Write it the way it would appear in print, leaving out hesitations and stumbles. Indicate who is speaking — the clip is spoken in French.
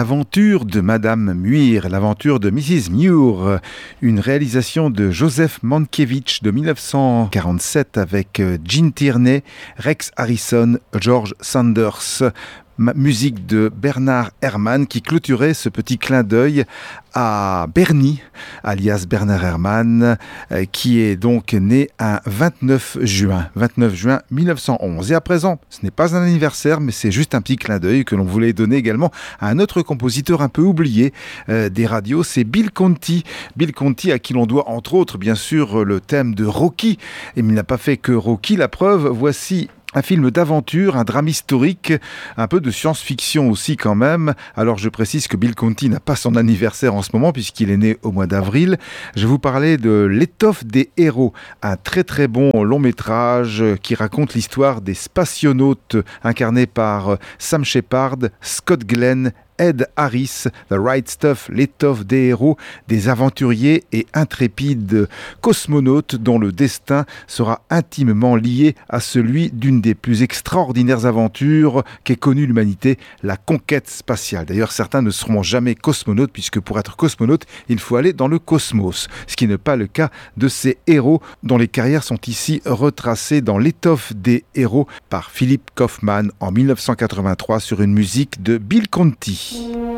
Speaker 1: L'aventure de Madame Muir, l'aventure de Mrs. Muir, une réalisation de Joseph Mankiewicz de 1947 avec Gene Tierney, Rex Harrison, George Sanders. Musique de Bernard Herrmann qui clôturait ce petit clin d'œil à Bernie, alias Bernard Herrmann, qui est donc né un 29 juin 1911. Et à présent, ce n'est pas un anniversaire, mais c'est juste un petit clin d'œil que l'on voulait donner également à un autre compositeur un peu oublié des radios, c'est Bill Conti. Bill Conti à qui l'on doit entre autres bien sûr le thème de Rocky. Et il n'a pas fait que Rocky, la preuve, voici un film d'aventure, un drame historique, un peu de science-fiction aussi quand même. Alors je précise que Bill Conti n'a pas son anniversaire en ce moment puisqu'il est né au mois d'avril. Je vous parlais de L'étoffe des héros, un très très bon long métrage qui raconte l'histoire des spationautes incarnés par Sam Shepard, Scott Glenn, Ed Harris, The Right Stuff, l'étoffe des héros, des aventuriers et intrépides cosmonautes dont le destin sera intimement lié à celui d'une des plus extraordinaires aventures qu'ait connue l'humanité, la conquête spatiale. D'ailleurs, certains ne seront jamais cosmonautes puisque pour être cosmonaute, il faut aller dans le cosmos, ce qui n'est pas le cas de ces héros dont les carrières sont ici retracées dans L'étoffe des héros par Philip Kaufman en 1983 sur une musique de Bill Conti.